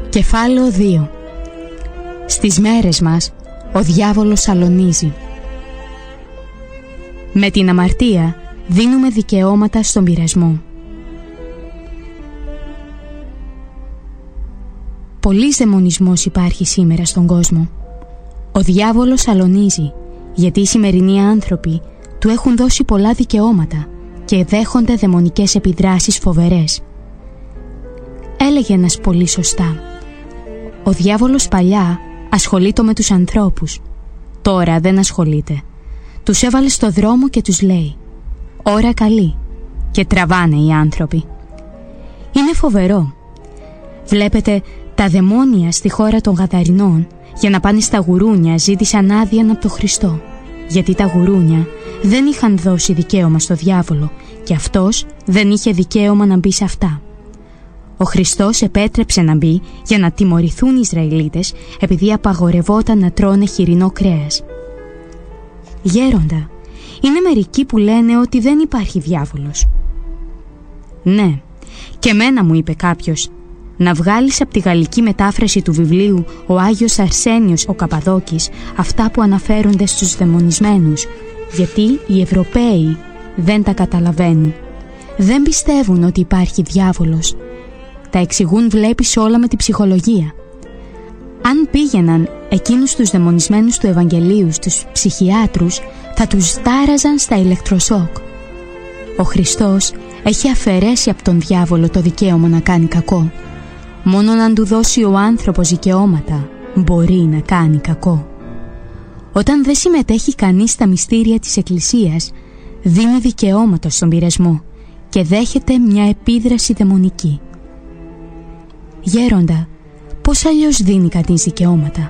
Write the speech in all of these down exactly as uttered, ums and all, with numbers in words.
Κεφάλαιο δύο. Στις μέρες μας ο διάβολος αλωνίζει. Με την αμαρτία δίνουμε δικαιώματα στον πειρασμό. Πολύς δαιμονισμός υπάρχει σήμερα στον κόσμο. Ο διάβολος αλωνίζει γιατί οι σημερινοί άνθρωποι του έχουν δώσει πολλά δικαιώματα και δέχονται δαιμονικές επιδράσεις φοβερές. Έλεγε ένας πολύ σωστά: ο διάβολος παλιά ασχολείται με τους ανθρώπους, τώρα δεν ασχολείται. Τους έβαλε στο δρόμο και τους λέει ώρα καλή, και τραβάνε οι άνθρωποι. Είναι φοβερό. Βλέπετε, τα δαιμόνια στη χώρα των Γαδαρινών για να πάνε στα γουρούνια ζήτησαν άδεια από τον Χριστό, γιατί τα γουρούνια δεν είχαν δώσει δικαίωμα στο διάβολο και αυτός δεν είχε δικαίωμα να μπει σε αυτά. Ο Χριστός επέτρεψε να μπει για να τιμωρηθούν οι Ισραηλίτες επειδή απαγορευόταν να τρώνε χοιρινό κρέας. Γέροντα, είναι μερικοί που λένε ότι δεν υπάρχει διάβολος. Ναι, και μένα μου είπε κάποιος, να βγάλεις από τη γαλλική μετάφραση του βιβλίου «Ο Άγιος Αρσένιος ο Καπαδόκης» αυτά που αναφέρονται στους δαιμονισμένους, γιατί οι Ευρωπαίοι δεν τα καταλαβαίνουν. Δεν πιστεύουν ότι υπάρχει διάβολος. Τα εξηγούν, βλέπεις, όλα με τη ψυχολογία. Αν πήγαιναν εκείνους τους δαιμονισμένους του Ευαγγελίου στους ψυχιάτρους, θα τους στάραζαν στα ηλεκτροσόκ. Ο Χριστός έχει αφαιρέσει από τον διάβολο το δικαίωμα να κάνει κακό. Μόνο να του δώσει ο άνθρωπος δικαιώματα μπορεί να κάνει κακό. Όταν δεν συμμετέχει κανείς στα μυστήρια της Εκκλησίας, δίνει δικαιώματα στον πειρασμό και δέχεται μια επίδραση δαιμονική. Γέροντα, πώς αλλιώς δίνει κανείς δικαιώματα?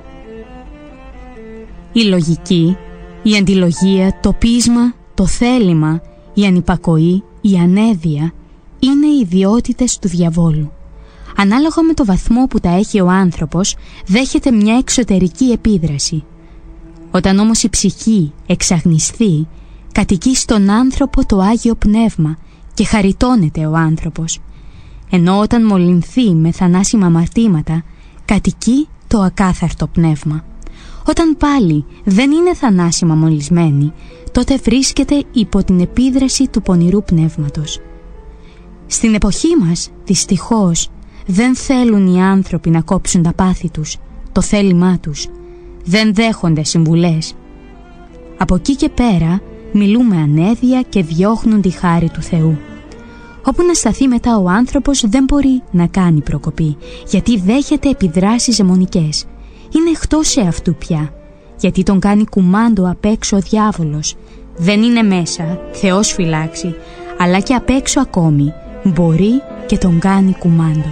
Η λογική, η αντιλογία, το πείσμα, το θέλημα, η ανυπακοή, η ανέδεια είναι οι ιδιότητες του διαβόλου. Ανάλογα με το βαθμό που τα έχει ο άνθρωπος, δέχεται μια εξωτερική επίδραση. Όταν όμως η ψυχή εξαγνιστεί, κατοικεί στον άνθρωπο το Άγιο Πνεύμα και χαριτώνεται ο άνθρωπος. Ενώ όταν μολυνθεί με θανάσιμα αμαρτήματα, κατοικεί το ακάθαρτο πνεύμα. Όταν πάλι δεν είναι θανάσιμα μολυσμένη, τότε βρίσκεται υπό την επίδραση του πονηρού πνεύματος. Στην εποχή μας, δυστυχώς, δεν θέλουν οι άνθρωποι να κόψουν τα πάθη τους, το θέλημά τους. Δεν δέχονται συμβουλές. Από εκεί και πέρα μιλούμε ανέδεια και διώχνουν τη χάρη του Θεού. Όπου να σταθεί μετά ο άνθρωπος δεν μπορεί να κάνει προκοπή, γιατί δέχεται επιδράσεις δαιμονικές. Είναι εκτός σε αυτού πια, γιατί τον κάνει κουμάντο απ' έξω ο διάβολος. Δεν είναι μέσα, Θεός φυλάξει, αλλά και απ' έξω ακόμη μπορεί και τον κάνει κουμάντο.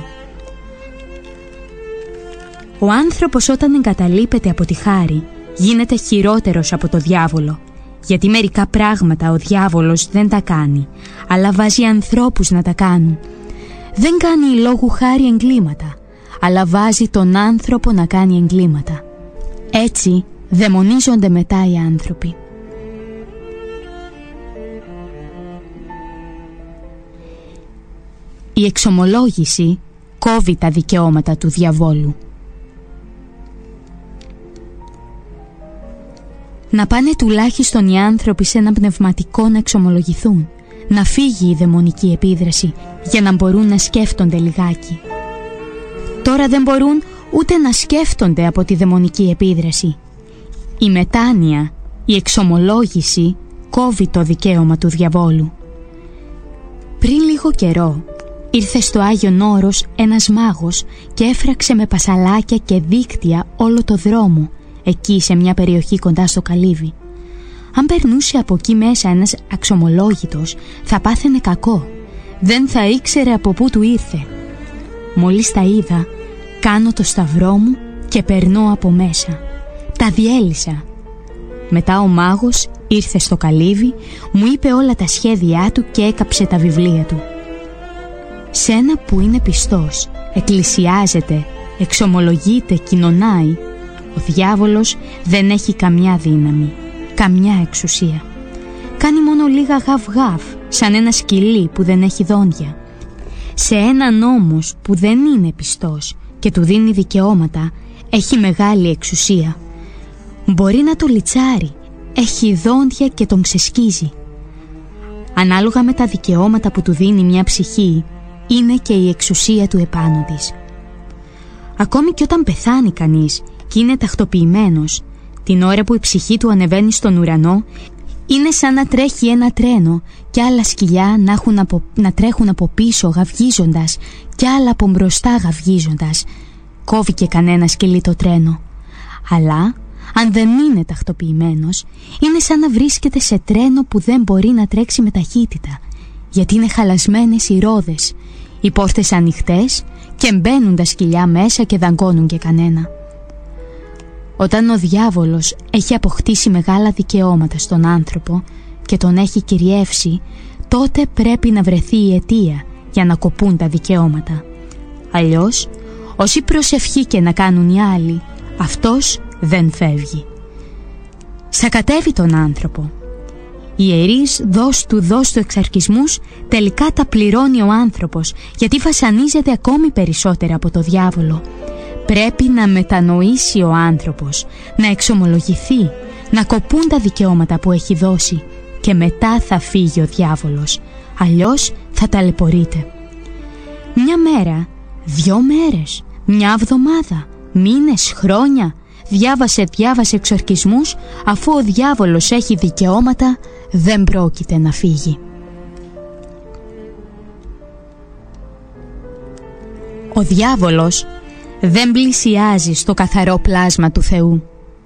Ο άνθρωπος όταν εγκαταλείπεται από τη χάρη γίνεται χειρότερος από το διάβολο, γιατί μερικά πράγματα ο διάβολος δεν τα κάνει, αλλά βάζει ανθρώπους να τα κάνουν. Δεν κάνει λόγου χάρη εγκλήματα, αλλά βάζει τον άνθρωπο να κάνει εγκλήματα. Έτσι δαιμονίζονται μετά οι άνθρωποι. Η εξομολόγηση κόβει τα δικαιώματα του διαβόλου. Να πάνε τουλάχιστον οι άνθρωποι σε ένα πνευματικό να εξομολογηθούν, να φύγει η δαιμονική επίδραση για να μπορούν να σκέφτονται λιγάκι. Τώρα δεν μπορούν ούτε να σκέφτονται από τη δαιμονική επίδραση. Η μετάνοια, η εξομολόγηση κόβει το δικαίωμα του διαβόλου. Πριν λίγο καιρό ήρθε στο Άγιον Όρος ένας μάγος και έφραξε με πασαλάκια και δίκτυα όλο το δρόμο, εκεί σε μια περιοχή κοντά στο καλύβι. Αν περνούσε από εκεί μέσα ένας αξιωμολόγητος, θα πάθαινε κακό. Δεν θα ήξερε από πού του ήρθε. Μόλις τα είδα, κάνω το σταυρό μου και περνώ από μέσα. Τα διέλυσα. Μετά ο μάγος ήρθε στο καλύβι, μου είπε όλα τα σχέδιά του και έκαψε τα βιβλία του. Σε ένα που είναι πιστός, εκκλησιάζεται, εξομολογείται, κοινωνάει, ο διάβολος δεν έχει καμιά δύναμη, καμιά εξουσία. Κάνει μόνο λίγα γαβ-γαβ, σαν ένα σκυλί που δεν έχει δόντια. Σε έναν όμως που δεν είναι πιστός και του δίνει δικαιώματα, έχει μεγάλη εξουσία. Μπορεί να το λιτσάρει, έχει δόντια και τον ξεσκίζει. Ανάλογα με τα δικαιώματα που του δίνει μια ψυχή, είναι και η εξουσία του επάνω της. Ακόμη και όταν πεθάνει κανείς και είναι τακτοποιημένος, την ώρα που η ψυχή του ανεβαίνει στον ουρανό, είναι σαν να τρέχει ένα τρένο και άλλα σκυλιά να, έχουν από, να τρέχουν από πίσω γαυγίζοντας και άλλα από μπροστά γαυγίζοντας. Κόβει και κανένα σκυλί το τρένο. Αλλά αν δεν είναι τακτοποιημένος, είναι σαν να βρίσκεται σε τρένο που δεν μπορεί να τρέξει με ταχύτητα, γιατί είναι χαλασμένες οι ρόδες, οι πόρτες ανοιχτές και μπαίνουν τα σκυλιά μέσα και δαγκώνουν και κανένα. Όταν ο διάβολος έχει αποκτήσει μεγάλα δικαιώματα στον άνθρωπο και τον έχει κυριεύσει, τότε πρέπει να βρεθεί η αιτία για να κοπούν τα δικαιώματα. Αλλιώς, όση προσευχή και να κάνουν οι άλλοι, αυτός δεν φεύγει. Σακατεύει τον άνθρωπο. Οι ιερείς δώσ' του δώσ' του εξαρκισμούς τελικά τα πληρώνει ο άνθρωπος, γιατί βασανίζεται ακόμη περισσότερα από το διάβολο. Πρέπει να μετανοήσει ο άνθρωπος, να εξομολογηθεί, να κοπούν τα δικαιώματα που έχει δώσει και μετά θα φύγει ο διάβολος, αλλιώς θα ταλαιπωρείται. Μια μέρα, δυο μέρες, μια εβδομάδα, μήνες, χρόνια, διάβασε διάβασε εξορκισμούς, αφού ο διάβολος έχει δικαιώματα, δεν πρόκειται να φύγει. Ο διάβολος δεν πλησιάζει στο καθαρό πλάσμα του Θεού.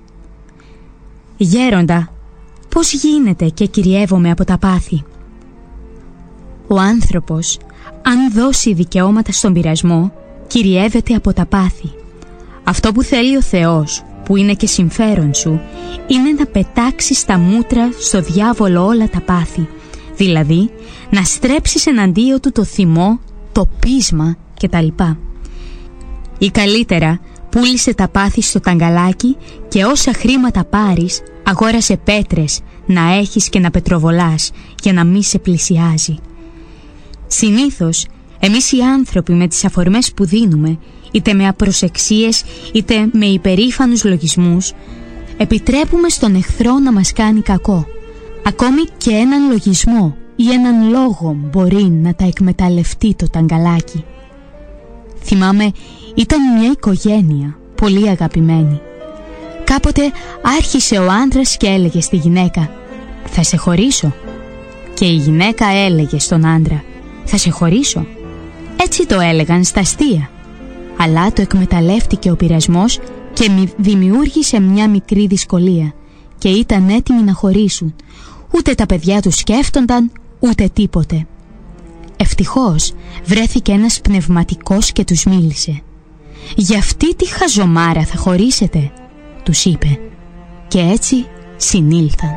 Γέροντα, πώς γίνεται και κυριεύομαι από τα πάθη? Ο άνθρωπος, αν δώσει δικαιώματα στον πειρασμό, κυριεύεται από τα πάθη. Αυτό που θέλει ο Θεός, που είναι και συμφέρον σου, είναι να πετάξεις στα μούτρα στο διάβολο όλα τα πάθη, δηλαδή να στρέψεις εναντίον του το θυμό, το πείσμα κτλ. Ή καλύτερα, πούλησε τα πάθη στο ταγκαλάκι και όσα χρήματα πάρεις, αγόρασε πέτρες να έχεις και να πετροβολάς για να μη σε πλησιάζει. Συνήθως, εμείς οι άνθρωποι με τις αφορμές που δίνουμε, είτε με απροσεξίες είτε με υπερήφανους λογισμούς, επιτρέπουμε στον εχθρό να μας κάνει κακό. Ακόμη και έναν λογισμό ή έναν λόγο μπορεί να τα εκμεταλλευτεί το ταγκαλάκι. Θυμάμαι, ήταν μια οικογένεια πολύ αγαπημένη. Κάποτε άρχισε ο άντρας και έλεγε στη γυναίκα «Θα σε χωρίσω». Και η γυναίκα έλεγε στον άντρα «Θα σε χωρίσω». Έτσι το έλεγαν στα αστεία. Αλλά το εκμεταλλεύτηκε ο πειρασμός και δημιούργησε μια μικρή δυσκολία και ήταν έτοιμοι να χωρίσουν. Ούτε τα παιδιά τους σκέφτονταν, ούτε τίποτε. Ευτυχώς βρέθηκε ένας πνευματικός και τους μίλησε. «Για αυτή τη χαζομάρα θα χωρίσετε», τους είπε. Και έτσι συνήλθαν.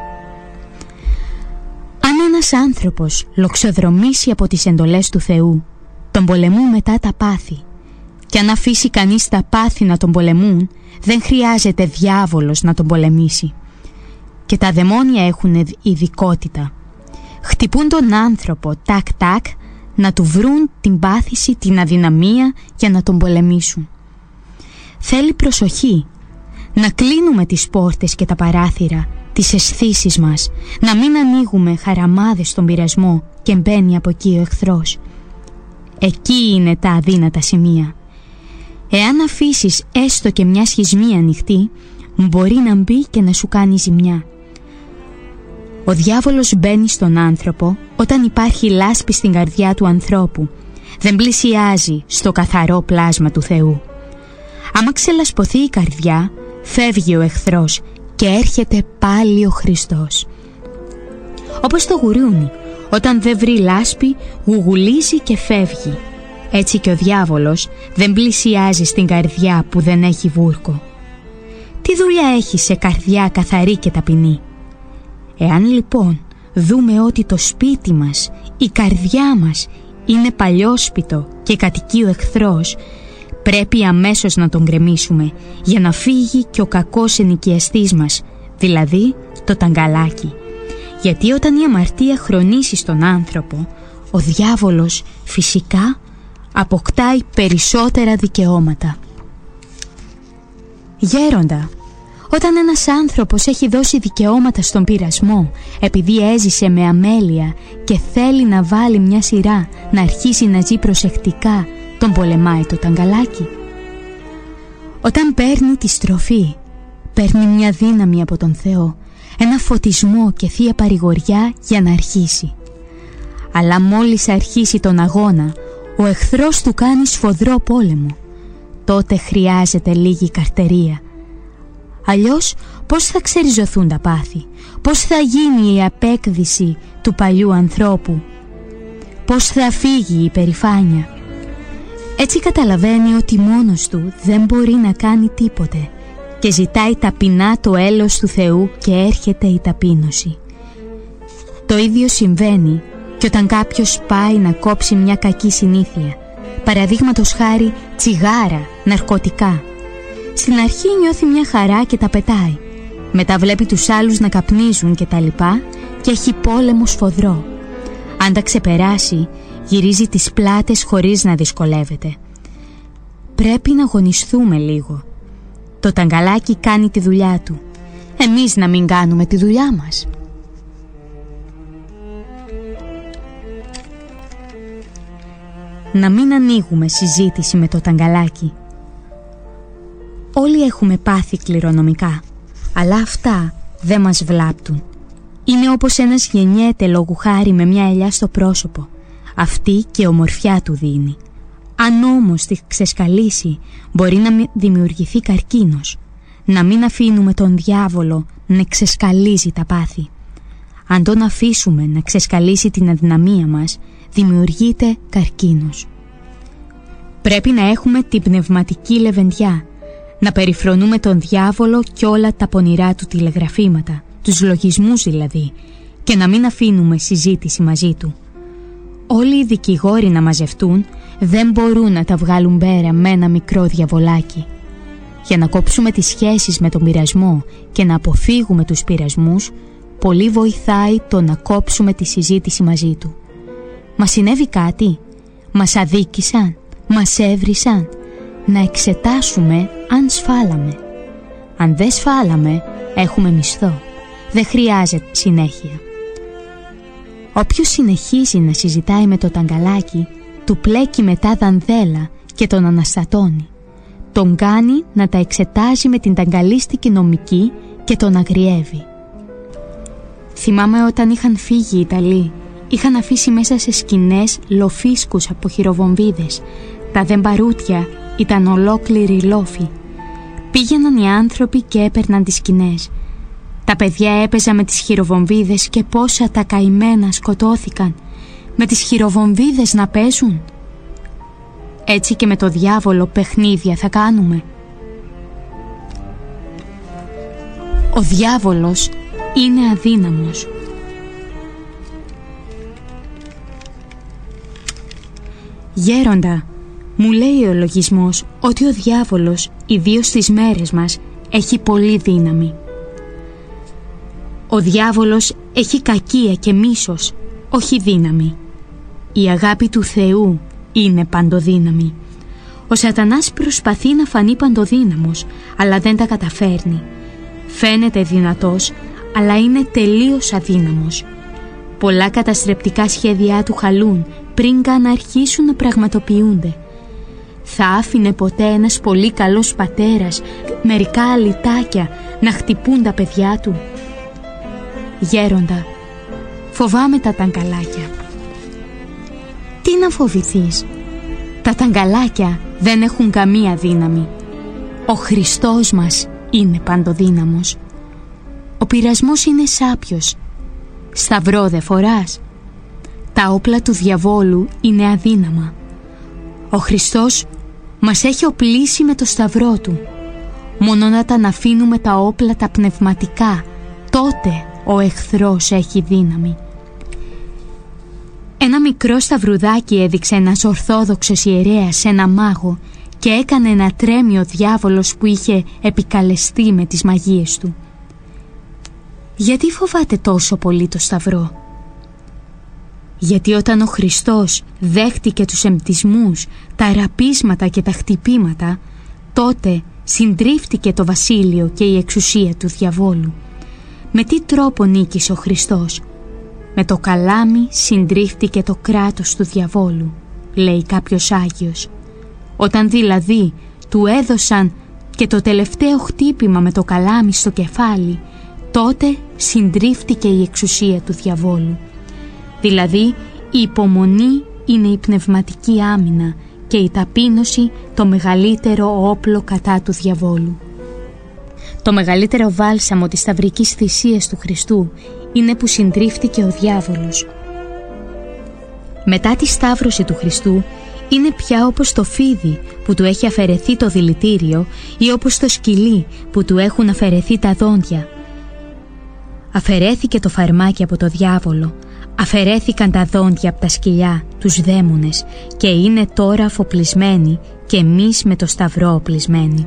Αν ένας άνθρωπος λοξοδρομήσει από τις εντολές του Θεού, τον πολεμούν μετά τα πάθη. Και αν αφήσει κανείς τα πάθη να τον πολεμούν, δεν χρειάζεται διάβολος να τον πολεμήσει. Και τα δαιμόνια έχουν ειδικότητα. Χτυπούν τον άνθρωπο τάκ-τάκ να του βρουν την πάθηση, την αδυναμία για να τον πολεμήσουν. Θέλει προσοχή, να κλείνουμε τις πόρτες και τα παράθυρα, τις αισθήσεις μας, να μην ανοίγουμε χαραμάδες στον πειρασμό και μπαίνει από εκεί ο εχθρός. Εκεί είναι τα αδύνατα σημεία. Εάν αφήσεις έστω και μια σχισμή ανοιχτή, μπορεί να μπει και να σου κάνει ζημιά. Ο διάβολος μπαίνει στον άνθρωπο όταν υπάρχει λάσπη στην καρδιά του ανθρώπου. Δεν πλησιάζει στο καθαρό πλάσμα του Θεού. Άμα ξελασπωθεί η καρδιά, φεύγει ο εχθρός και έρχεται πάλι ο Χριστός. Όπως το γουρούνι, όταν δεν βρει λάσπη, γουγουλίζει και φεύγει. Έτσι και ο διάβολος δεν πλησιάζει στην καρδιά που δεν έχει βούρκο. Τι δουλειά έχει σε καρδιά καθαρή και ταπεινή? Εάν λοιπόν δούμε ότι το σπίτι μας, η καρδιά μας είναι παλιόσπιτο και κατοικεί ο εχθρός, πρέπει αμέσως να τον γκρεμίσουμε για να φύγει και ο κακός ενοικιαστής μας, δηλαδή το ταγκαλάκι. Γιατί όταν η αμαρτία χρονίσει στον άνθρωπο, ο διάβολος φυσικά αποκτάει περισσότερα δικαιώματα. Γέροντα, όταν ένας άνθρωπος έχει δώσει δικαιώματα στον πειρασμό επειδή έζησε με αμέλεια και θέλει να βάλει μια σειρά να αρχίσει να ζει προσεκτικά, τον πολεμάει το ταγκαλάκι. Όταν παίρνει τη στροφή, παίρνει μια δύναμη από τον Θεό, ένα φωτισμό και θεία παρηγοριά για να αρχίσει. Αλλά μόλις αρχίσει τον αγώνα, ο εχθρός του κάνει σφοδρό πόλεμο. Τότε χρειάζεται λίγη καρτερία. Αλλιώς πώς θα ξεριζωθούν τα πάθη, πώς θα γίνει η απέκδυση του παλιού ανθρώπου, πώς θα φύγει η υπερηφάνεια. Έτσι καταλαβαίνει ότι μόνος του δεν μπορεί να κάνει τίποτε και ζητάει ταπεινά το έλεος του Θεού και έρχεται η ταπείνωση. Το ίδιο συμβαίνει και όταν κάποιος πάει να κόψει μια κακή συνήθεια, παραδείγματος χάρη τσιγάρα, ναρκωτικά. Στην αρχή νιώθει μια χαρά και τα πετάει. Μετά βλέπει τους άλλους να καπνίζουν και τα λοιπά και έχει πόλεμο σφοδρό. Αν τα ξεπεράσει, γυρίζει τις πλάτες χωρίς να δυσκολεύεται. Πρέπει να αγωνιστούμε λίγο. Το ταγκαλάκι κάνει τη δουλειά του. Εμείς να μην κάνουμε τη δουλειά μας. Να μην ανοίγουμε συζήτηση με το ταγκαλάκι. Όλοι έχουμε πάθει κληρονομικά, αλλά αυτά δεν μας βλάπτουν. Είναι όπως ένας γεννιέται λόγου χάρη με μια ελιά στο πρόσωπο. Αυτή και ομορφιά του δίνει. Αν όμως τη ξεσκαλίσει, μπορεί να δημιουργηθεί καρκίνος. Να μην αφήνουμε τον διάβολο να ξεσκαλίζει τα πάθη. Αν τον αφήσουμε να ξεσκαλίσει την αδυναμία μας, δημιουργείται καρκίνος. Πρέπει να έχουμε την πνευματική λεβεντιά, να περιφρονούμε τον διάβολο και όλα τα πονηρά του τηλεγραφήματα, τους λογισμούς δηλαδή, και να μην αφήνουμε συζήτηση μαζί του. Όλοι οι δικηγόροι να μαζευτούν δεν μπορούν να τα βγάλουν πέρα με ένα μικρό διαβολάκι. Για να κόψουμε τις σχέσεις με τον πειρασμό και να αποφύγουμε τους πειρασμούς, πολύ βοηθάει το να κόψουμε τη συζήτηση μαζί του. Μας συνέβη κάτι, μας αδίκησαν, μας έβρισαν. Να εξετάσουμε αν σφάλαμε. Αν δεν σφάλαμε, έχουμε μισθό. Δεν χρειάζεται συνέχεια. Όποιος συνεχίζει να συζητάει με το ταγκαλάκι, του πλέκει μετά δανδέλα και τον αναστατώνει. Τον κάνει να τα εξετάζει με την ταγκαλίστικη νομική και τον αγριεύει. Θυμάμαι όταν είχαν φύγει οι Ιταλοί, είχαν αφήσει μέσα σε σκηνές λοφίσκους από χειροβομβίδες. Τα δεμπαρούτια ήταν ολόκληροι λόφοι. Πήγαιναν οι άνθρωποι και έπαιρναν τις σκηνές. Τα παιδιά έπαιζαν με τις χειροβομβίδες και πόσα τα καημένα σκοτώθηκαν. Με τις χειροβομβίδες να παίζουν. Έτσι και με το διάβολο παιχνίδια θα κάνουμε. Ο διάβολος είναι αδύναμος. Γέροντα, μου λέει ο λογισμός ότι ο διάβολος, ιδίως στις μέρες μας, έχει πολύ δύναμη. Ο διάβολος έχει κακία και μίσος, όχι δύναμη. Η αγάπη του Θεού είναι παντοδύναμη. Ο σατανάς προσπαθεί να φανεί παντοδύναμος, αλλά δεν τα καταφέρνει. Φαίνεται δυνατός, αλλά είναι τελείως αδύναμος. Πολλά καταστρεπτικά σχέδιά του χαλούν πριν καν αρχίσουν να πραγματοποιούνται. Θα άφηνε ποτέ ένας πολύ καλός πατέρας μερικά αλυτάκια να χτυπούν τα παιδιά του? Γέροντα, φοβάμαι τα ταγκαλάκια. Τι να φοβηθείς? Τα ταγκαλάκια δεν έχουν καμία δύναμη. Ο Χριστός μας είναι παντοδύναμος. Ο πειρασμός είναι σάπιος. Σταυρό δε φοράς? Τα όπλα του διαβόλου είναι αδύναμα. Ο Χριστός μας έχει οπλίσει με το σταυρό του. Μόνο να τα αφήνουμε τα όπλα τα πνευματικά, τότε ο εχθρός έχει δύναμη. Ένα μικρό σταυρουδάκι έδειξε ένας ορθόδοξος ιερέας σε ένα μάγο και έκανε να τρέμει ο διάβολος που είχε επικαλεστεί με τις μαγείες του. Γιατί φοβάται τόσο πολύ το σταυρό? Γιατί όταν ο Χριστός δέχτηκε τους εμπτισμούς, τα ραπίσματα και τα χτυπήματα, τότε συντρίφτηκε το βασίλειο και η εξουσία του διαβόλου. Με τι τρόπο νίκησε ο Χριστός? Με το καλάμι συντρίφτηκε το κράτος του διαβόλου, λέει κάποιος Άγιος. Όταν δηλαδή του έδωσαν και το τελευταίο χτύπημα με το καλάμι στο κεφάλι, τότε συντρίφτηκε η εξουσία του διαβόλου. Δηλαδή η υπομονή είναι η πνευματική άμυνα και η ταπείνωση το μεγαλύτερο όπλο κατά του διαβόλου. Το μεγαλύτερο βάλσαμο της σταυρικής θυσίας του Χριστού είναι που συντρίφτηκε ο διάβολος. Μετά τη σταύρωση του Χριστού είναι πια όπως το φίδι που του έχει αφαιρεθεί το δηλητήριο ή όπως το σκυλί που του έχουν αφαιρεθεί τα δόντια. Αφαιρέθηκε το φαρμάκι από το διάβολο, αφαιρέθηκαν τα δόντια από τα σκυλιά, τους δαίμονες, και είναι τώρα αφοπλισμένοι και εμείς με το σταυρό οπλισμένοι.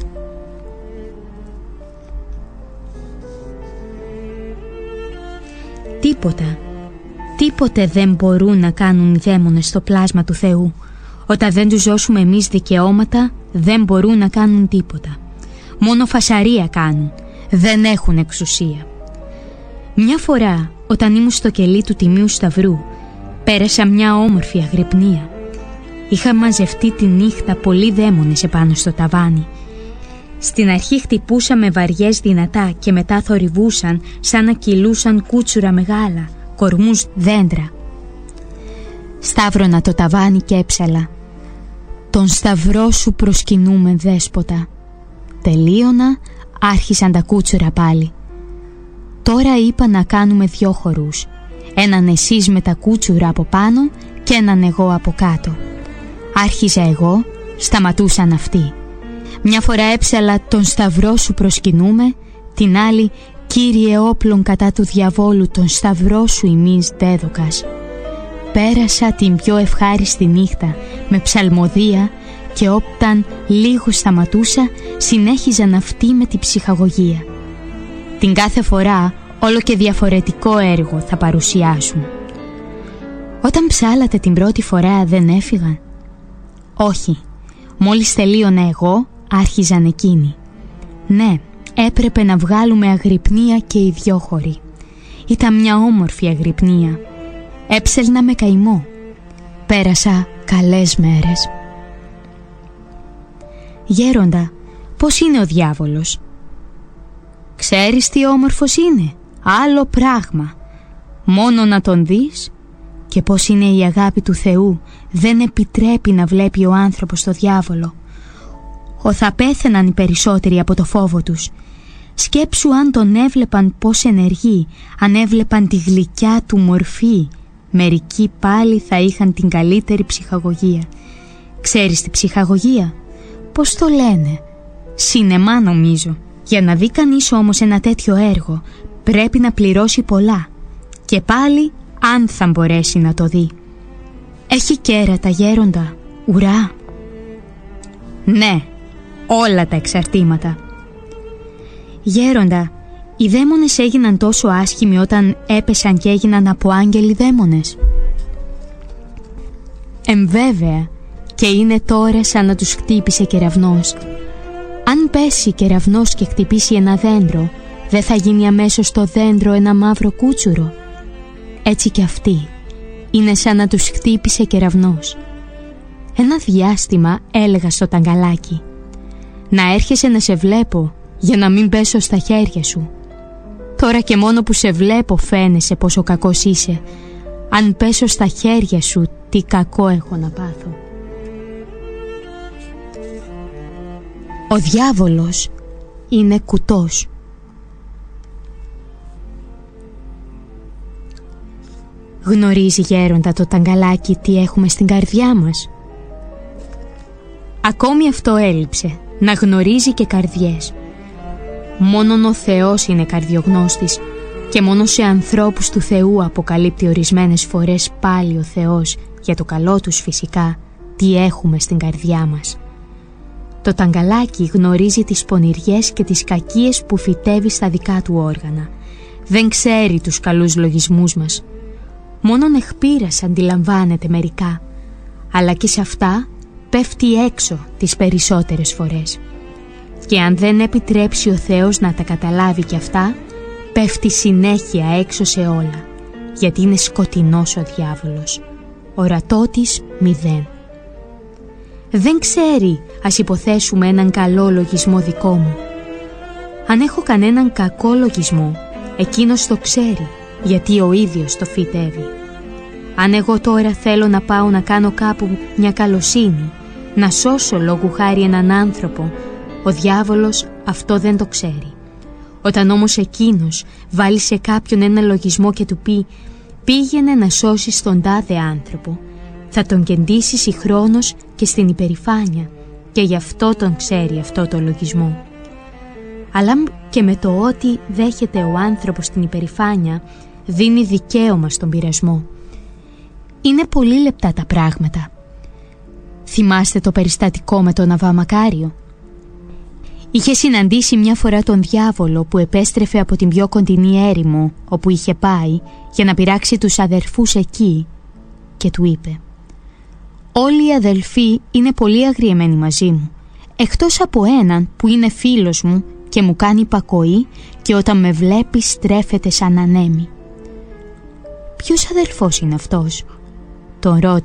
Τίποτα, τίποτε δεν μπορούν να κάνουν οι δαίμονες στο πλάσμα του Θεού. Όταν δεν τους δώσουμε εμείς δικαιώματα, δεν μπορούν να κάνουν τίποτα. Μόνο φασαρία κάνουν, δεν έχουν εξουσία. Μια φορά, όταν ήμουν στο κελί του Τιμίου Σταυρού, πέρασα μια όμορφη αγρυπνία. Είχα μαζευτεί τη νύχτα πολλοί δαίμονες επάνω στο ταβάνι. Στην αρχή χτυπούσαν με βαριές δυνατά και μετά θορυβούσαν σαν να κυλούσαν κούτσουρα μεγάλα, κορμούς δέντρα. Σταύρωνα το ταβάνι και έψαλα: «Τον σταυρό σου προσκυνούμε, δέσποτα». Τελείωνα, άρχισαν τα κούτσουρα πάλι. Τώρα είπα να κάνουμε δυο χορούς. Έναν εσείς με τα κούτσουρα από πάνω και έναν εγώ από κάτω. Άρχιζα εγώ, σταματούσαν αυτοί. Μια φορά έψαλα «Τον σταυρό σου προσκυνούμε», την άλλη «Κύριε όπλων κατά του διαβόλου, τον σταυρό σου ημείς δέδοκας». Πέρασα την πιο ευχάριστη νύχτα με ψαλμοδία και όταν λίγο σταματούσα συνέχιζαν αυτοί με την ψυχαγωγία. Την κάθε φορά όλο και διαφορετικό έργο θα παρουσιάσουν. Όταν ψάλατε την πρώτη φορά δεν έφυγαν? Όχι, μόλις τελείωνα εγώ άρχιζαν εκείνοι. Ναι, έπρεπε να βγάλουμε αγρυπνία και οι δυο χωροί. Ήταν μια όμορφη αγρυπνία. Έψελνα με καημό. Πέρασα καλές μέρες. Γέροντα, πώς είναι ο διάβολος? Ξέρεις τι όμορφος είναι? Άλλο πράγμα. Μόνο να τον δεις. Και πώς είναι η αγάπη του Θεού, δεν επιτρέπει να βλέπει ο άνθρωπος το διάβολο. Ο θα πέθαιναν οι περισσότεροι από το φόβο τους. Σκέψου αν τον έβλεπαν πως ενεργεί, αν έβλεπαν τη γλυκιά του μορφή. Μερικοί πάλι θα είχαν την καλύτερη ψυχαγωγία. Ξέρεις τη ψυχαγωγία? Πώς το λένε? Σινεμά νομίζω. Για να δει κανείς όμως ένα τέτοιο έργο πρέπει να πληρώσει πολλά. Και πάλι αν θα μπορέσει να το δει. Έχει κέρατα, γέροντα? Ουρά? Ναι, όλα τα εξαρτήματα. Γέροντα, οι δαίμονες έγιναν τόσο άσχημοι όταν έπεσαν και έγιναν από άγγελοι δαίμονες? Εμβέβαια, και είναι τώρα σαν να τους χτύπησε κεραυνός. Αν πέσει κεραυνός και χτυπήσει ένα δέντρο, δεν θα γίνει αμέσως το δέντρο ένα μαύρο κούτσουρο? Έτσι και αυτοί είναι σαν να τους χτύπησε κεραυνός. Ένα διάστημα έλεγα στο ταγκαλάκι: «Να έρχεσαι να σε βλέπω για να μην πέσω στα χέρια σου». Τώρα και μόνο που σε βλέπω φαίνεσαι πόσο κακός είσαι. Αν πέσω στα χέρια σου, τι κακό έχω να πάθω. Ο διάβολος είναι κουτός. Γνωρίζει, γέροντα, το ταγκαλάκι τι έχουμε στην καρδιά μας? Ακόμη αυτό έλειψε, να γνωρίζει και καρδιές. Μόνον ο Θεός είναι καρδιογνώστης και μόνο σε ανθρώπους του Θεού αποκαλύπτει ορισμένες φορές πάλι ο Θεός, για το καλό τους φυσικά, τι έχουμε στην καρδιά μας. Το ταγκαλάκι γνωρίζει τις πονηριές και τις κακίες που φυτεύει στα δικά του όργανα. Δεν ξέρει τους καλούς λογισμούς μας. Μόνον εχπείρας αντιλαμβάνεται μερικά, αλλά και σε αυτά πέφτει έξω τις περισσότερες φορές. και αν δεν επιτρέψει ο Θεός να τα καταλάβει κι αυτά, πέφτει συνέχεια έξω σε όλα, γιατί είναι σκοτεινός ο διάβολος, ορατό της μηδέν. Δεν ξέρει, ας υποθέσουμε, έναν καλό λογισμό δικό μου. Αν έχω κανέναν κακό λογισμό, εκείνος το ξέρει, γιατί ο ίδιος το φυτεύει. Αν εγώ τώρα θέλω να πάω να κάνω κάπου μια καλοσύνη, να σώσω λόγου χάρη έναν άνθρωπο, ο διάβολος αυτό δεν το ξέρει. Όταν όμως εκείνος βάλει σε κάποιον ένα λογισμό και του πει «πήγαινε να σώσεις τον τάδε άνθρωπο», θα τον κεντήσει συγχρόνως και στην υπερηφάνεια, και γι' αυτό τον ξέρει αυτό το λογισμό. Αλλά και με το ότι δέχεται ο άνθρωπος την υπερηφάνεια, δίνει δικαίωμα στον πειρασμό. Είναι πολύ λεπτά τα πράγματα. Θυμάστε το περιστατικό με τον Αββά Μακάριο? Είχε συναντήσει μια φορά τον διάβολο που επέστρεφε από την πιο κοντινή έρημο όπου είχε πάει για να πειράξει τους αδερφούς εκεί, και του είπε «Όλοι οι αδελφοί είναι πολύ αγριεμένοι μαζί μου, εκτός από έναν που είναι φίλος μου και μου κάνει υπακοή και όταν με βλέπει στρέφεται σαν ανέμι». «Ποιος αδελφός είναι αυτός?» τον ρώτησε